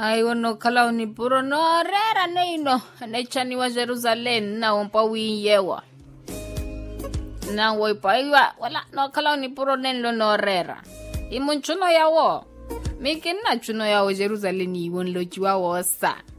Ai wono kala ni puro no rera neino ne chani wa Jerusalem na wampa wiyewa. Na woi paiwa wala no kala ni puro nenlo no rera. Imunchuno yawo. Mikin na chuno yawo Jerusalem ni won lo chiwa wosa.